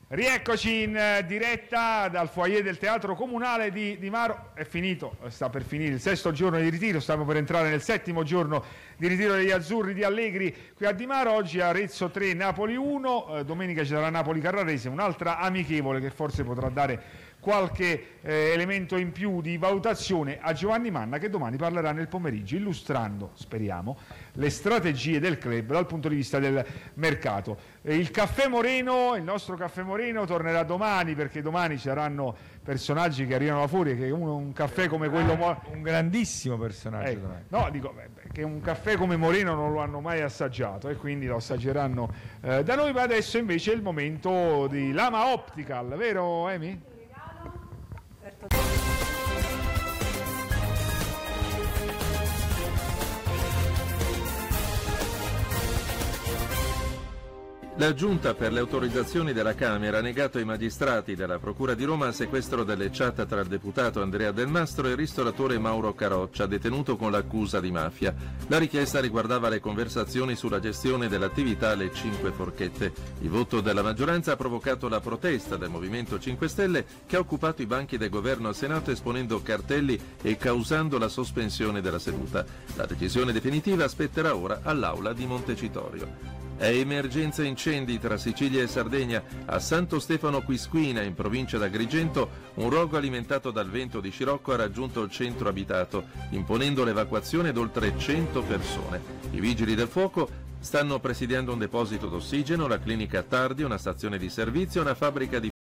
Rieccoci in diretta dal foyer del Teatro Comunale di Maro. È finito, sta per finire il 6° giorno di ritiro, stiamo per entrare nel 7° giorno di ritiro degli azzurri di Allegri qui a Di Maro. Oggi Arezzo 3, Napoli 1, domenica ci sarà Napoli-Carrarese, un'altra amichevole che forse potrà dare qualche elemento in più di valutazione a Giovanni Manna, che domani parlerà nel pomeriggio illustrando, speriamo, le strategie del club dal punto di vista del mercato. Il Caffè Moreno, il nostro Caffè Moreno tornerà domani, perché domani ci saranno personaggi che arrivano da fuori, che un caffè come quello un grandissimo personaggio, no, dico che un caffè come Moreno non lo hanno mai assaggiato e quindi lo assaggeranno da noi. Ma adesso invece è il momento di Lama Optical, vero Emi? La Giunta per le autorizzazioni della Camera ha negato ai magistrati della Procura di Roma il sequestro delle chat tra il deputato Andrea Del Mastro e il ristoratore Mauro Caroccia, detenuto con l'accusa di mafia. La richiesta riguardava le conversazioni sulla gestione dell'attività Le 5 Forchette. Il voto della maggioranza ha provocato la protesta del Movimento 5 Stelle, che ha occupato i banchi del governo al Senato esponendo cartelli e causando la sospensione della seduta. La decisione definitiva spetterà ora all'Aula di Montecitorio. È emergenza incendi tra Sicilia e Sardegna. A Santo Stefano Quisquina, in provincia d'Agrigento, un rogo alimentato dal vento di scirocco ha raggiunto il centro abitato, imponendo l'evacuazione di oltre 100 persone. I vigili del fuoco stanno presidiando un deposito d'ossigeno, la clinica Tardi, una stazione di servizio e una fabbrica di